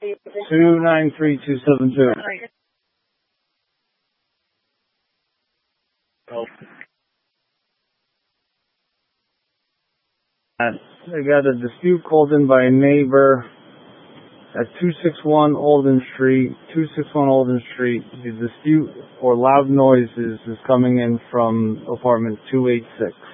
293272. I got a dispute called in by a neighbor at 261 Alden Street. The dispute or loud noises is coming in from apartment 286.